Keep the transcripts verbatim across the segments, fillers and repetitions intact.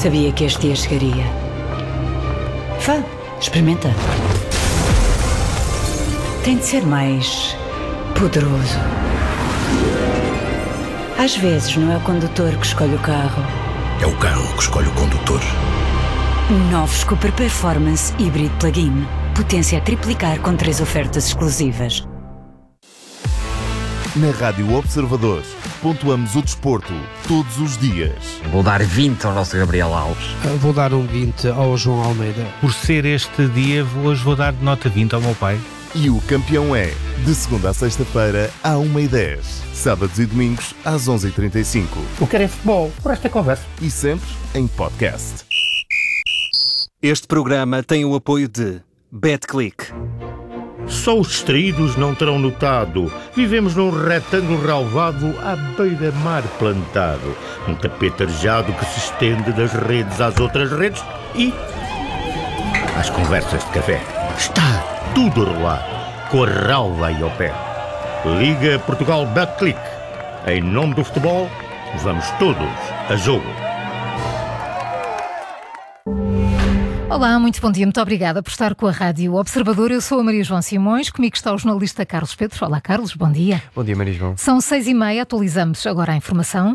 Sabia que este dia chegaria. Vá, experimenta. Tem de ser mais poderoso. Às vezes não é o condutor que escolhe o carro. É o carro que escolhe o condutor. Novos Cooper Performance Hybrid Plug-in. Potência a triplicar com três ofertas exclusivas. Na Rádio Observador, pontuamos o desporto todos os dias. Vou dar vinte ao nosso Gabriel Alves. Vou dar um vinte ao João Almeida. Por ser este dia, hoje vou dar nota vinte ao meu pai. E o campeão é, de segunda a sexta-feira, à uma e dez. Sábados e domingos, às onze e trinta e cinco. O que é futebol, por esta conversa. E sempre em podcast. Este programa tem o apoio de BetClick. Só os distraídos não terão notado. Vivemos num retângulo relvado à beira-mar plantado. Um tapete arejado que se estende das redes às outras redes e às conversas de café. Está tudo a rolar, com a relva aí ao pé. Liga Portugal BetClick. Em nome do futebol, vamos todos a jogo. Olá, muito bom dia, muito obrigada por estar com a Rádio Observador. Eu sou a Maria João Simões, comigo está o jornalista Carlos Pedro. Olá, Carlos, bom dia. Bom dia, Maria João. São seis e meia, atualizamos agora a informação.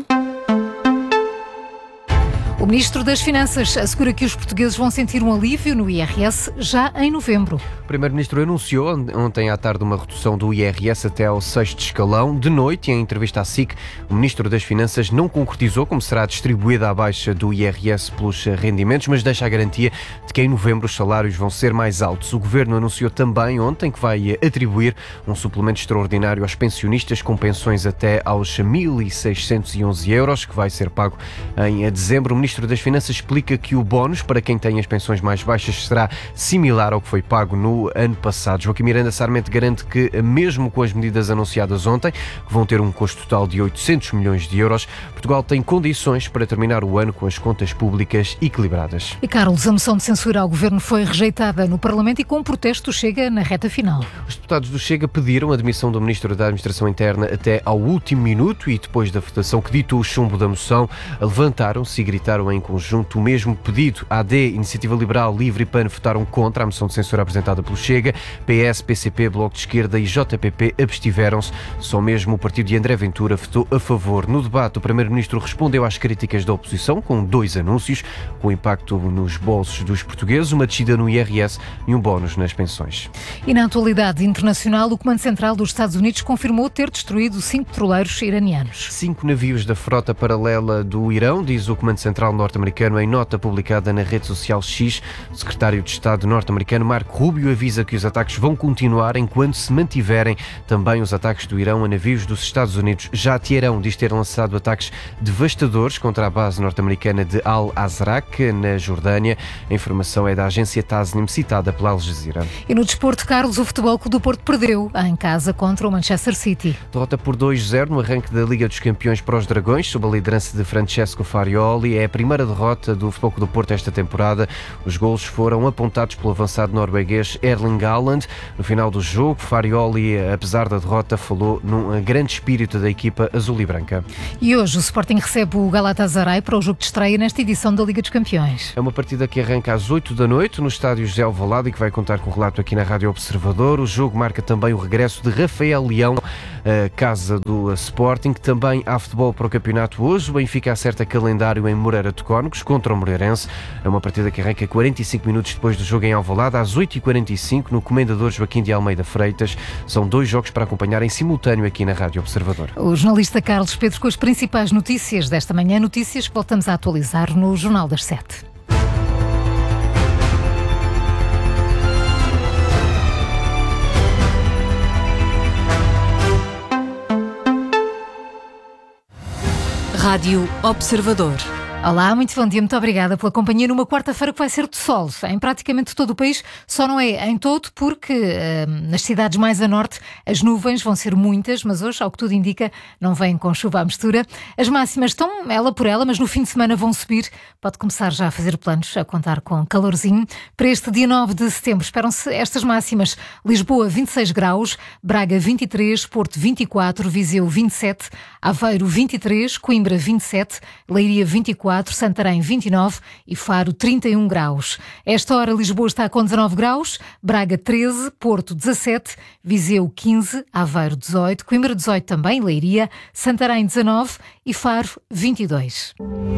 O Ministro das Finanças assegura que os portugueses vão sentir um alívio no I R S já em novembro. O Primeiro-Ministro anunciou ontem à tarde uma redução do I R S até ao sexto escalão. De noite, em entrevista à S I C, o Ministro das Finanças não concretizou como será distribuída a baixa do I R S pelos rendimentos, mas deixa a garantia de que em novembro os salários vão ser mais altos. O Governo anunciou também ontem que vai atribuir um suplemento extraordinário aos pensionistas com pensões até aos mil seiscentos e onze euros, que vai ser pago em dezembro. O Ministro das Finanças explica que o bónus para quem tem as pensões mais baixas será similar ao que foi pago no ano passado. Joaquim Miranda Sarmento garante que, mesmo com as medidas anunciadas ontem, que vão ter um custo total de oitocentos milhões de euros, Portugal tem condições para terminar o ano com as contas públicas equilibradas. E Carlos, a moção de censura ao Governo foi rejeitada no Parlamento e com um protesto chega na reta final. Os deputados do Chega pediram a demissão do Ministro da Administração Interna até ao último minuto e depois da votação que ditou o chumbo da moção, levantaram-se e gritaram em conjunto o mesmo pedido. A AD, Iniciativa Liberal, Livre e P A N votaram contra a moção de censura apresentada pelo Chega. P S, P C P, Bloco de Esquerda e J P P abstiveram-se. Só mesmo o partido de André Ventura votou a favor. No debate, o Primeiro-Ministro respondeu às críticas da oposição com dois anúncios, com impacto nos bolsos dos portugueses, uma descida no I R S e um bónus nas pensões. E na atualidade internacional, o Comando Central dos Estados Unidos confirmou ter destruído cinco petroleiros iranianos. Cinco navios da frota paralela do Irão, diz o Comando Central norte-americano em nota publicada na rede social X. O secretário de Estado norte-americano Marco Rubio avisa que os ataques vão continuar enquanto se mantiverem também os ataques do Irão a navios dos Estados Unidos. Já Teherão diz ter lançado ataques devastadores contra a base norte-americana de Al-Azraq, na Jordânia. A informação é da agência Tasnim, citada pela Al Jazeera. E no desporto, Carlos, o Futebol Clube do Porto perdeu em casa contra o Manchester City. Derrota por dois a zero no arranque da Liga dos Campeões para os Dragões, sob a liderança de Francesco Farioli. É a primeira derrota do Futebol Clube do Porto esta temporada. Os golos foram apontados pelo avançado norueguês Erling Haaland. No final do jogo, Farioli, apesar da derrota, falou num grande espírito da equipa azul e branca. E hoje o Sporting recebe o Galatasaray para o jogo de estreia nesta edição da Liga dos Campeões. É uma partida que arranca às oito da noite no estádio José Alvalade e que vai contar com o relato aqui na Rádio Observador. O jogo marca também o regresso de Rafael Leão, a casa do Sporting. Também há futebol para o campeonato hoje. O Benfica acerta calendário em Moreira de Cónegos contra o Moreirense. É uma partida que arranca quarenta e cinco minutos depois do jogo em Alvalade, às oito e quarenta e cinco, no Comendador Joaquim de Almeida Freitas. São dois jogos para acompanhar em simultâneo aqui na Rádio Observador. O jornalista Carlos Pedro com as principais notícias desta manhã, notícias que voltamos a atualizar no Jornal das Sete. Rádio Observador. Olá, muito bom dia, muito obrigada pela companhia numa quarta-feira que vai ser de sol em praticamente todo o país, só não é em todo porque uh, nas cidades mais a norte as nuvens vão ser muitas, mas hoje, ao que tudo indica, não vêm com chuva à mistura. As máximas estão ela por ela, mas no fim de semana vão subir. Pode começar já a fazer planos, a contar com calorzinho. Para este dia nove de setembro esperam-se estas máximas: Lisboa vinte e seis graus, Braga vinte e três, Porto vinte e quatro, Viseu vinte e sete, Aveiro vinte e três, Coimbra vinte e sete, Leiria vinte e quatro, quatro, Santarém vinte e nove e Faro trinta e um graus. Esta hora Lisboa está com dezanove graus, Braga treze, Porto dezassete, Viseu quinze, Aveiro dezoito, Coimbra dezoito também, Leiria, Santarém dezanove e Faro vinte e dois.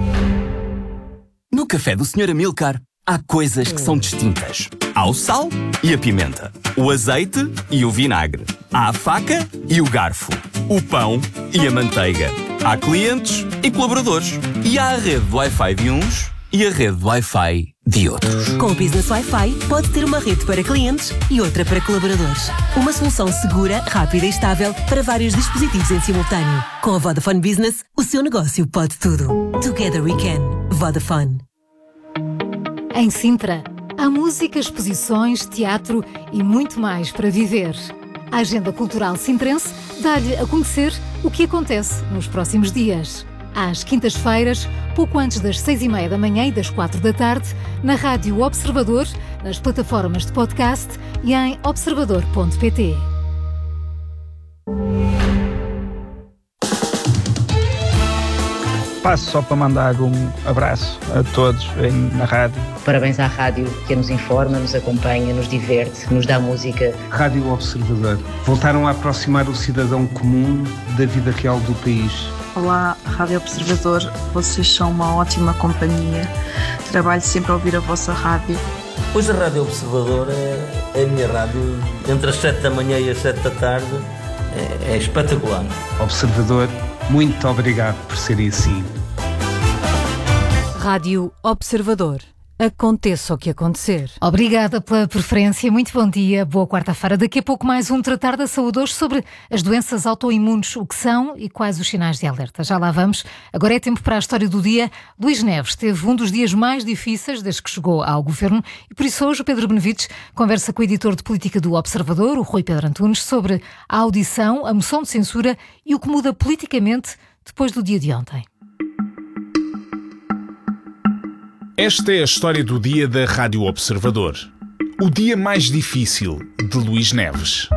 No café do senhor Amilcar, há coisas que são distintas. Há o sal e a pimenta, o azeite e o vinagre, há a faca e o garfo, o pão e a manteiga. Há clientes e colaboradores. E há a rede de Wi-Fi de uns e a rede de Wi-Fi de outros. Com o Business Wi-Fi, pode ter uma rede para clientes e outra para colaboradores. Uma solução segura, rápida e estável para vários dispositivos em simultâneo. Com a Vodafone Business, o seu negócio pode tudo. Together we can. Vodafone. Em Sintra, há música, exposições, teatro e muito mais para viver. A Agenda Cultural Sintrense dá-lhe a conhecer o que acontece nos próximos dias. Às quintas-feiras, pouco antes das seis e meia da manhã e das quatro da tarde, na Rádio Observador, nas plataformas de podcast e em observador ponto pt. Passo só para mandar um abraço a todos na rádio. Parabéns à rádio que nos informa, nos acompanha, nos diverte, nos dá música. Rádio Observador. Voltaram a aproximar o cidadão comum da vida real do país. Olá, Rádio Observador. Vocês são uma ótima companhia. Trabalho sempre a ouvir a vossa rádio. Hoje a Rádio Observador é, é a minha rádio. Entre as sete da manhã e as sete da tarde é, é espetacular. Observador, muito obrigado por serem assim. Rádio Observador. Aconteça o que acontecer. Obrigada pela preferência, muito bom dia, boa quarta-feira. Daqui a pouco mais um Tratar da Saúde hoje sobre as doenças autoimunes, o que são e quais os sinais de alerta. Já lá vamos. Agora é tempo para a história do dia. Luís Neves teve um dos dias mais difíceis desde que chegou ao governo e por isso hoje o Pedro Benevides conversa com o editor de política do Observador, o Rui Pedro Antunes, sobre a audição, a moção de censura e o que muda politicamente depois do dia de ontem. Esta é a história do dia da Rádio Observador. O dia mais difícil de Luís Neves.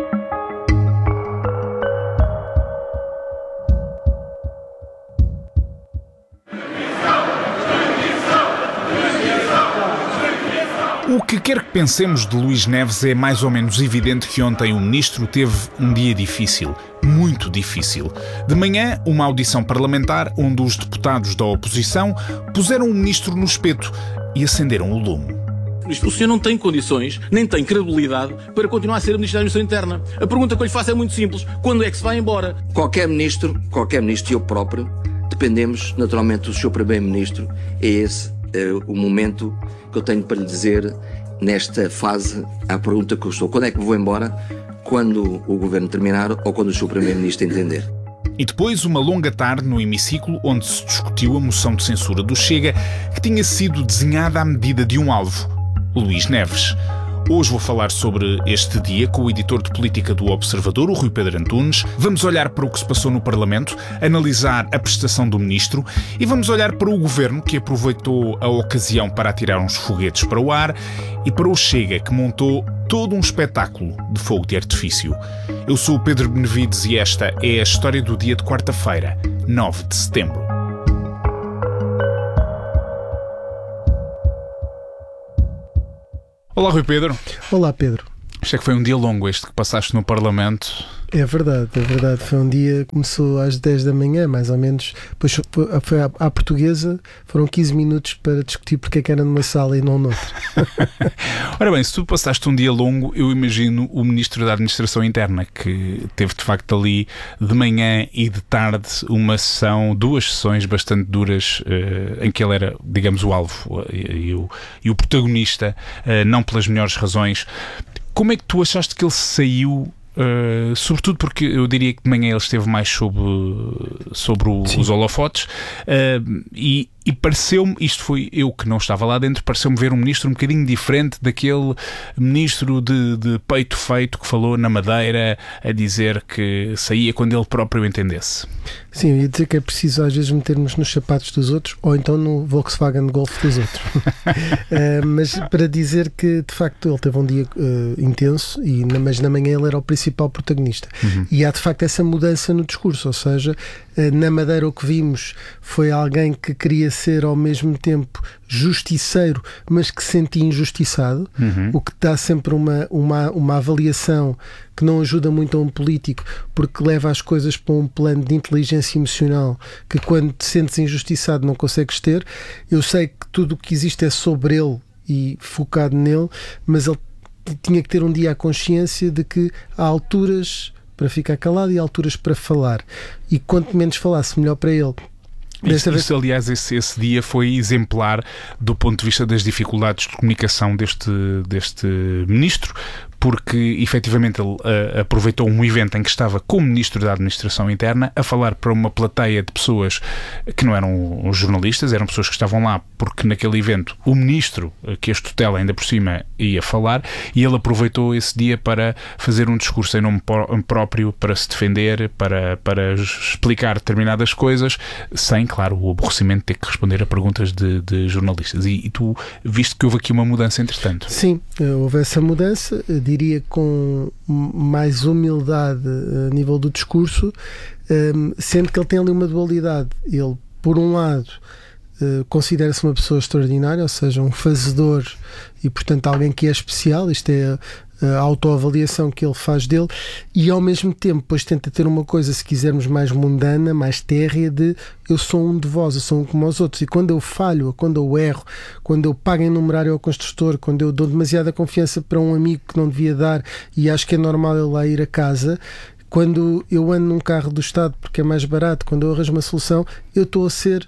O que quer que pensemos de Luís Neves, é mais ou menos evidente que ontem o ministro teve um dia difícil, muito difícil. De manhã, uma audição parlamentar onde os deputados da oposição puseram o ministro no espeto e acenderam o lume. O senhor não tem condições, nem tem credibilidade para continuar a ser ministro da Administração Interna. A pergunta que eu lhe faço é muito simples. Quando é que se vai embora? Qualquer ministro, qualquer ministro e eu próprio, dependemos naturalmente do senhor Primeiro-Ministro. É esse é, o momento que eu tenho para lhe dizer nesta fase à pergunta que eu estou. Quando é que vou embora? Quando o governo terminar ou quando o senhor Primeiro-Ministro entender. E depois uma longa tarde no hemiciclo onde se discutiu a moção de censura do Chega, que tinha sido desenhada à medida de um alvo, Luís Neves. Hoje vou falar sobre este dia com o editor de política do Observador, o Rui Pedro Antunes. Vamos olhar para o que se passou no Parlamento, analisar a prestação do ministro e vamos olhar para o governo, que aproveitou a ocasião para atirar uns foguetes para o ar, e para o Chega, que montou todo um espetáculo de fogo de artifício. Eu sou o Pedro Benevides e esta é a história do dia de quarta-feira, nove de setembro. Olá, Rui Pedro. Olá, Pedro. Isto é que foi um dia longo este que passaste no Parlamento. É verdade, é verdade. Foi um dia que começou às dez da manhã, mais ou menos. Depois foi à, à portuguesa, foram quinze minutos para discutir porque é que era numa sala e não noutra. Ora bem, se tu passaste um dia longo, eu imagino o Ministro da Administração Interna, que teve de facto ali de manhã e de tarde uma sessão, duas sessões bastante duras, uh, em que ele era, digamos, o alvo uh, e, e, o, e o protagonista, uh, não pelas melhores razões. Como é que tu achaste que ele saiu? Uh, sobretudo porque eu diria que de manhã ele esteve mais sobre, sobre o, os holofotes uh, e, e pareceu-me, isto foi eu que não estava lá dentro, pareceu-me ver um ministro um bocadinho diferente daquele ministro de, de peito feito que falou na Madeira a dizer que saía quando ele próprio entendesse. Sim, eu ia dizer que é preciso às vezes metermos nos sapatos dos outros ou então no Volkswagen Golf dos outros. uh, mas para dizer que de facto ele teve um dia uh, intenso, e, mas na manhã ele era o principal protagonista. Uhum. E há de facto essa mudança no discurso, ou seja, uh, na Madeira o que vimos foi alguém que queria ser ao mesmo tempo justiceiro, mas que se sente injustiçado, uhum. o que dá sempre uma, uma, uma avaliação que não ajuda muito a um político, porque leva as coisas para um plano de inteligência emocional que, quando te sentes injustiçado, não consegues ter. Eu sei que tudo o que existe é sobre ele e focado nele, mas ele tinha que ter um dia a consciência de que há alturas para ficar calado e há alturas para falar, e quanto menos falasse, melhor para ele. Isso, vez... isso, aliás, esse, esse dia foi exemplar do ponto de vista das dificuldades de comunicação deste, deste ministro, porque efetivamente ele uh, aproveitou um evento em que estava como Ministro da Administração Interna a falar para uma plateia de pessoas que não eram jornalistas, eram pessoas que estavam lá porque naquele evento o Ministro, que este tutela ainda por cima, ia falar, e ele aproveitou esse dia para fazer um discurso em nome próprio, para se defender, para, para explicar determinadas coisas, sem, claro, o aborrecimento de ter que responder a perguntas de, de jornalistas. E, e tu viste que houve aqui uma mudança entretanto. Sim, houve essa mudança, diria com mais humildade a nível do discurso, sendo que ele tem ali uma dualidade. Ele, por um lado, considera-se uma pessoa extraordinária, ou seja, um fazedor e, portanto, alguém que é especial. Isto é a autoavaliação que ele faz dele, e ao mesmo tempo depois tenta ter uma coisa, se quisermos, mais mundana, mais térrea, de eu sou um de vós, eu sou um como os outros, e quando eu falho, quando eu erro, quando eu pago em numerário ao construtor, quando eu dou demasiada confiança para um amigo que não devia dar e acho que é normal ele lá ir a casa, quando eu ando num carro do Estado porque é mais barato, quando eu arranjo uma solução, eu estou a ser,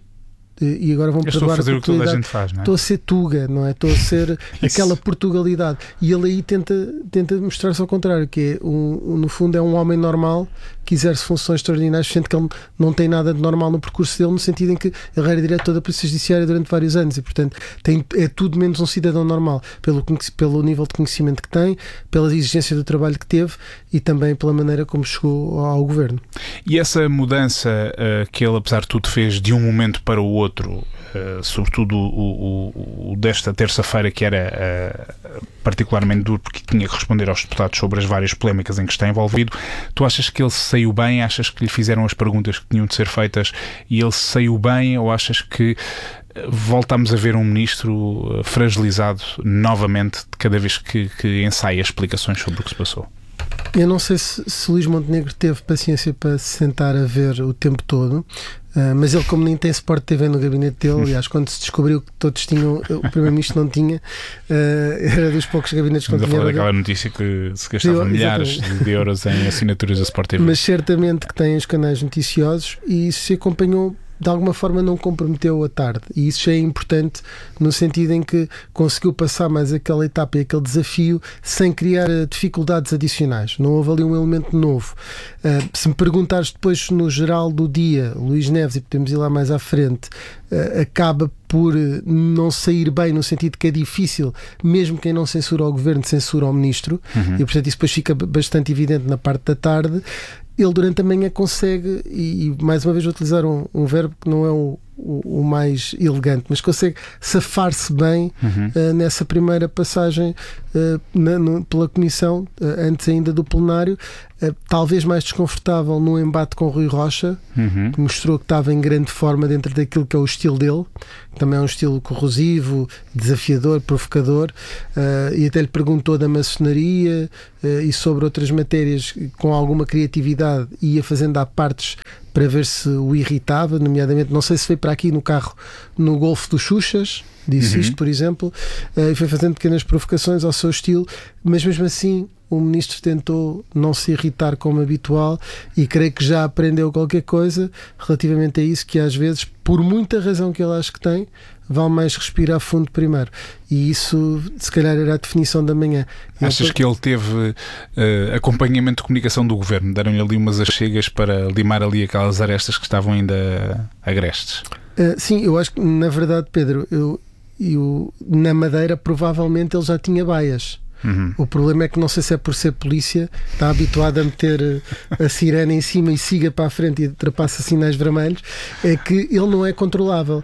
e agora vão perdoar, estou a fazer o que toda a gente faz, não é? Estou a ser tuga, não é? Estou a ser aquela Portugalidade, e ele aí tenta, tenta mostrar-se ao contrário, que é um, no fundo é um homem normal que exerce funções extraordinárias, sendo que ele não tem nada de normal no percurso dele, no sentido em que ele era diretor da Polícia Judiciária durante vários anos e, portanto, tem, é tudo menos um cidadão normal, pelo, pelo nível de conhecimento que tem, pela exigência do trabalho que teve e também pela maneira como chegou ao governo. E essa mudança uh, que ele, apesar de tudo, fez de um momento para o outro, uh, sobretudo o, o, o desta terça-feira, que era uh, particularmente duro porque tinha que responder aos deputados sobre as várias polémicas em que está envolvido, tu achas que ele saiu bem? Achas que lhe fizeram as perguntas que tinham de ser feitas e ele saiu bem, ou achas que voltamos a ver um ministro fragilizado novamente cada vez que, que ensaia explicações sobre o que se passou? Eu não sei se, se Luís Montenegro teve paciência para se sentar a ver o tempo todo, uh, mas ele, como nem tem Sport T V no gabinete dele, aliás, quando se descobriu que todos tinham, o Primeiro-Ministro não tinha, uh, era dos poucos gabinetes que não tinha. Estamos a falar daquela notícia que se gastava milhares de euros em assinaturas da Sport T V. Mas certamente que tem os canais noticiosos, e isso se acompanhou, de alguma forma não comprometeu a tarde, e isso já é importante no sentido em que conseguiu passar mais aquela etapa e aquele desafio sem criar dificuldades adicionais. Não houve ali um elemento novo. Uh, se me perguntares depois no geral do dia, Luís Neves, e podemos ir lá mais à frente, uh, acaba por não sair bem, no sentido que é difícil, mesmo quem não censura o governo, censura o ministro, uhum. e portanto isso depois fica bastante evidente na parte da tarde. Ele durante a manhã consegue, e, e mais uma vez vou utilizar um, um verbo que não é o, o, o mais elegante, mas consegue safar-se bem uhum. uh, nessa primeira passagem uh, na, no, pela Comissão, uh, antes ainda do plenário, uh, talvez mais desconfortável no embate com o Rui Rocha, uhum. que mostrou que estava em grande forma dentro daquilo que é o estilo dele, que também é um estilo corrosivo, desafiador, provocador, uh, e até lhe perguntou da maçonaria uh, e sobre outras matérias com alguma criatividade, e ia fazendo à partes para ver se o irritava, nomeadamente, não sei se foi para aqui no carro, no Golfo dos Xuxas, disse uhum. isto, por exemplo, uh, e foi fazendo pequenas provocações ao seu estilo, mas mesmo assim o ministro tentou não se irritar como habitual, e creio que já aprendeu qualquer coisa relativamente a isso, que às vezes, por muita razão que ele acha que tem, vale mais respirar fundo primeiro, e isso se calhar era a definição da manhã. Achas ele... que ele teve uh, acompanhamento de comunicação do governo? Deram-lhe ali umas achegas para limar ali aquelas arestas que estavam ainda agrestes? Uh, sim, eu acho que na verdade, Pedro, eu, eu, na Madeira provavelmente ele já tinha baias. Uhum. O problema é que não sei se é por ser polícia, está habituado a meter a sirene em cima e siga para a frente e ultrapassa sinais vermelhos, é que ele não é controlável.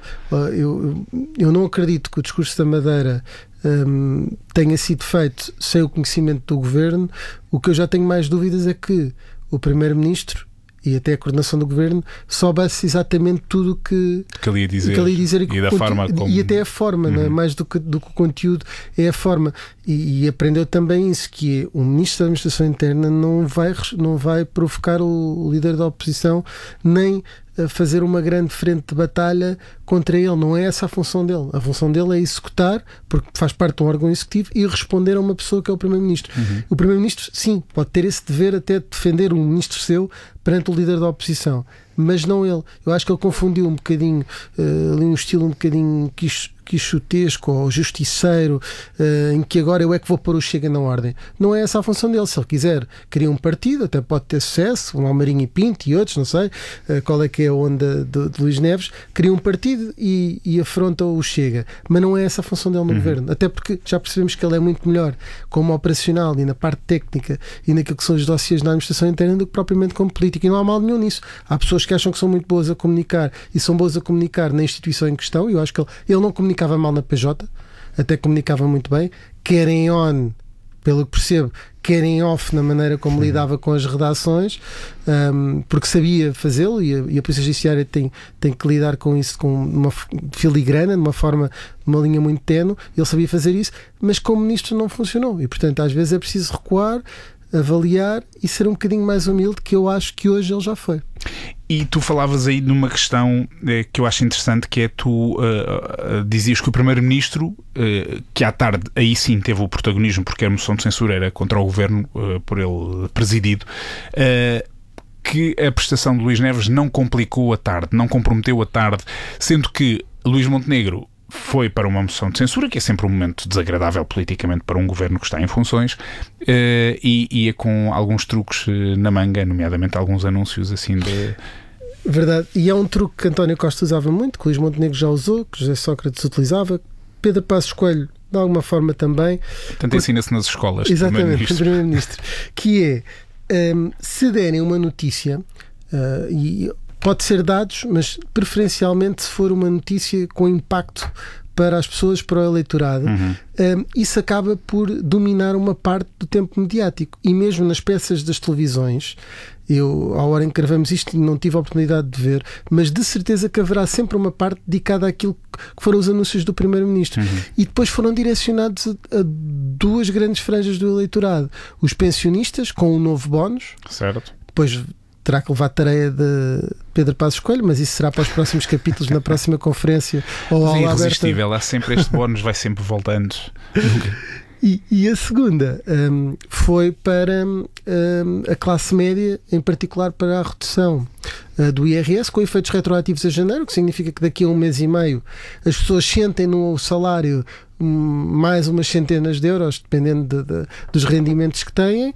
Eu, eu não acredito que o discurso da Madeira um, tenha sido feito sem o conhecimento do governo. O que eu já tenho mais dúvidas é que o Primeiro-Ministro e até a coordenação do governo soubesse exatamente tudo o que, que ele ia dizer, que ele ia dizer e, e, da forma como... e até a forma, uhum. não é? Mais do que, do que o conteúdo, é a forma. E, e aprendeu também isso, que é, o Ministro da Administração Interna não vai, não vai provocar o, o líder da oposição, nem a fazer uma grande frente de batalha contra ele. Não é essa a função dele. A função dele é executar, porque faz parte de um órgão executivo, e responder a uma pessoa que é o Primeiro-Ministro. Uhum. O Primeiro-Ministro, sim, pode ter esse dever até de defender um ministro seu perante o líder da oposição, mas não ele. Eu acho que ele confundiu um bocadinho uh, ali um estilo um bocadinho quix, quixotesco ou justiceiro, uh, em que agora eu é que vou pôr o Chega na ordem. Não é essa a função dele. Se ele quiser criar um partido, até pode ter sucesso, um Almarinho e Pinto e outros, não sei uh, qual é que é a onda de, de Luís Neves, cria um partido e, e afronta o Chega, mas não é essa a função dele no uhum. governo, até porque já percebemos que ele é muito melhor como operacional e na parte técnica e naquilo que são os dossiês na administração interna do que propriamente como político, e não há mal nenhum nisso. Há pessoas que acham que são muito boas a comunicar e são boas a comunicar na instituição em questão, e eu acho que ele, ele não comunicava mal na P J, até comunicava muito bem, quer em on, pelo que percebo, quer em off na maneira como uhum. lidava com as redações, um, porque sabia fazê-lo, e a, e a Polícia Judiciária tem, tem que lidar com isso com uma filigrana, de uma forma, uma linha muito tenue. Ele sabia fazer isso, mas como ministro não funcionou, e portanto às vezes é preciso recuar, avaliar e ser um bocadinho mais humilde, que eu acho que hoje ele já foi. E tu falavas aí numa questão eh, que eu acho interessante, que é tu uh, uh, dizias que o Primeiro-Ministro, uh, que à tarde aí sim teve o protagonismo, porque a moção de censura era contra o governo, uh, por ele presidido, uh, que a prestação de Luís Neves não complicou a tarde, não comprometeu a tarde, sendo que Luís Montenegro foi para uma moção de censura, que é sempre um momento desagradável politicamente para um governo que está em funções, uh, e ia com alguns truques uh, na manga, nomeadamente alguns anúncios assim de... Verdade, e é um truque que António Costa usava muito, que Luís Montenegro já usou, que José Sócrates utilizava, Pedro Passos Coelho de alguma forma também. Tanto por... ensina-se nas escolas. Exatamente, o Primeiro-Ministro. Que é, um, se derem uma notícia, uh, e pode ser dados, mas preferencialmente se for uma notícia com impacto para as pessoas, para o eleitorado, uhum. um, isso acaba por dominar uma parte do tempo mediático. E mesmo nas peças das televisões, eu, à hora em que gravamos isto, não tive a oportunidade de ver, mas de certeza que haverá sempre uma parte dedicada àquilo que foram os anúncios do Primeiro-Ministro. Uhum. E depois foram direcionados a, a duas grandes franjas do eleitorado. Os pensionistas, com o novo bónus. Certo. Depois terá que levar a tarefa de Pedro Passos Coelho, mas isso será para os próximos capítulos, na próxima conferência. Ou é irresistível, há sempre este bónus, vai sempre voltando. E, e a segunda um, foi para um, a classe média, em particular para a redução uh, do I R S, com efeitos retroativos a janeiro, o que significa que daqui a um mês e meio as pessoas sentem no salário um, mais umas centenas de euros, dependendo de, de, dos rendimentos que têm.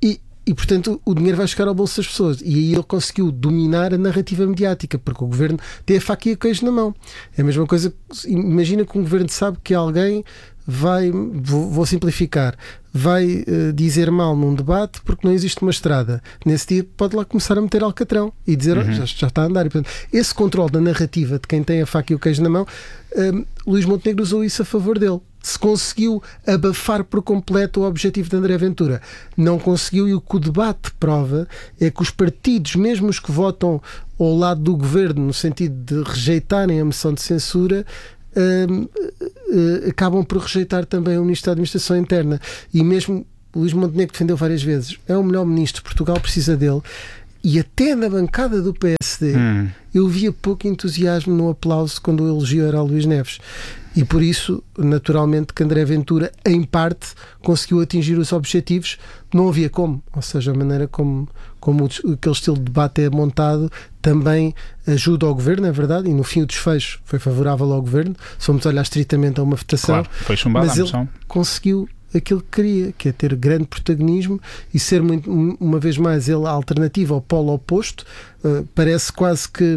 E, portanto, o dinheiro vai chegar ao bolso das pessoas. E aí ele conseguiu dominar a narrativa mediática, porque o governo tem a faca e a queijo na mão. É a mesma coisa, imagina que um governo sabe que alguém vai, vou, vou simplificar, vai uh, dizer mal num debate porque não existe uma estrada. Nesse dia pode lá começar a meter alcatrão e dizer, uhum. oh, já, já está a andar. E, portanto, esse controle da narrativa de quem tem a faca e o queijo na mão, uh, Luís Montenegro usou isso a favor dele. Se conseguiu abafar por completo o objetivo de André Ventura. Não conseguiu, e o que o debate prova é que os partidos, mesmo os que votam ao lado do governo, no sentido de rejeitarem a moção de censura, um, uh, acabam por rejeitar também o Ministro da Administração Interna. E mesmo Luís Montenegro defendeu várias vezes, é o melhor ministro, Portugal precisa dele. E até na bancada do P S D hum. eu via pouco entusiasmo no aplauso quando o elogio era a Luís Neves. E por isso, naturalmente, que André Ventura, em parte, conseguiu atingir os objetivos. Não havia como. Ou seja, a maneira como, como aquele estilo de debate é montado também ajuda ao governo, é verdade, e no fim o desfecho foi favorável ao governo. Se vamos olhar estritamente a uma votação, claro, foi chumbada mas a moção. Ele conseguiu aquilo que queria, que é ter grande protagonismo e ser, muito, uma vez mais, ele a alternativa ao polo oposto. Uh, parece quase que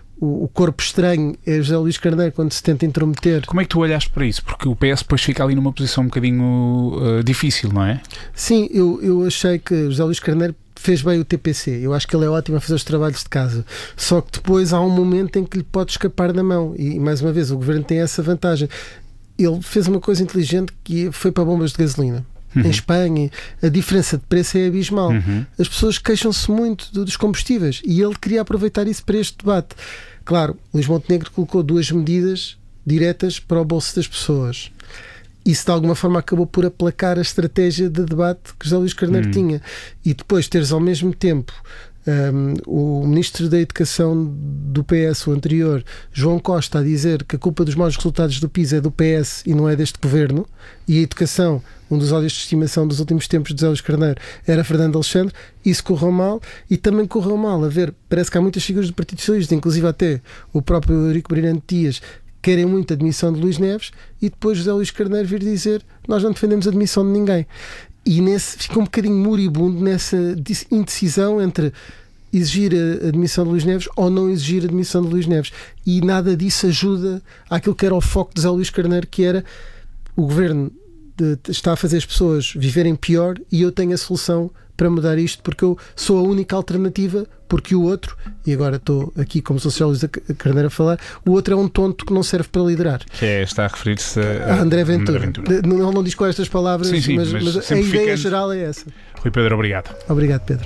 o corpo estranho é José Luís Carneiro quando se tenta intrometer. Como é que tu olhaste para isso? Porque o P S depois fica ali numa posição um bocadinho uh, difícil, não é? Sim, eu, eu achei que José Luís Carneiro fez bem o T P C. Eu acho que ele é ótimo a fazer os trabalhos de casa. Só que depois há um momento em que lhe pode escapar da mão. E, mais uma vez, o governo tem essa vantagem. Ele fez uma coisa inteligente que foi para bombas de gasolina. uhum. em Espanha, a diferença de preço é abismal. Uhum. As pessoas queixam-se muito dos combustíveis e ele queria aproveitar isso para este debate. Claro, Luís Montenegro colocou duas medidas diretas para o bolso das pessoas. Isso de alguma forma acabou por aplacar a estratégia de debate que José Luís Carneiro hum. tinha. E depois teres ao mesmo tempo um, o Ministro da Educação do P S, o anterior, João Costa, a dizer que a culpa dos maus resultados do PISA é do P S e não é deste governo, e a educação, um dos ódios de estimação dos últimos tempos de José Luís Carneiro, era Fernando Alexandre. Isso correu mal, e também correu mal a ver, parece que há muitas figuras do Partido Socialista, inclusive até o próprio Eurico Brilhante Dias, querem muito a demissão de Luís Neves, e depois José Luís Carneiro vir dizer nós não defendemos a demissão de ninguém. E nesse, fica um bocadinho moribundo nessa indecisão entre exigir a, a demissão de Luís Neves ou não exigir a demissão de Luís Neves. E nada disso ajuda àquilo que era o foco de José Luís Carneiro, que era o governo de, está a fazer as pessoas viverem pior e eu tenho a solução para mudar isto, porque eu sou a única alternativa, porque o outro, e agora estou aqui como socialista Carneiro a falar, o outro é um tonto que não serve para liderar. Que é, está a referir-se a, a André Ventura. André Ventura. Não, não diz com estas palavras, sim, sim, mas, mas, mas a ideia geral é essa. Rui Pedro, obrigado. Obrigado, Pedro.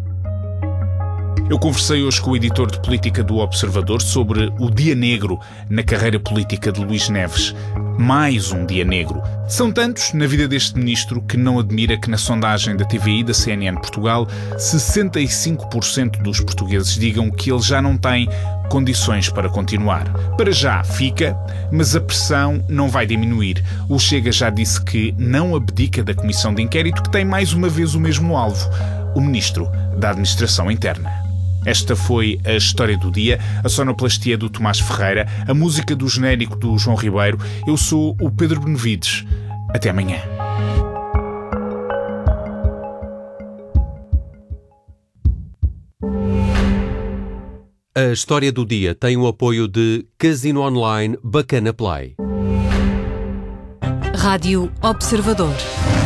Eu conversei hoje com o editor de política do Observador sobre o dia negro na carreira política de Luís Neves. Mais um dia negro. São tantos na vida deste ministro que não admira que na sondagem da T V I da C N N Portugal sessenta e cinco por cento dos portugueses digam que ele já não tem condições para continuar. Para já fica, mas a pressão não vai diminuir. O Chega já disse que não abdica da comissão de inquérito, que tem mais uma vez o mesmo alvo, o ministro da Administração Interna. Esta foi a história do dia, a sonoplastia do Tomás Ferreira, a música do genérico do João Ribeiro. Eu sou o Pedro Benevides. Até amanhã. A história do dia tem o apoio de Casino Online Bacana Play. Rádio Observador.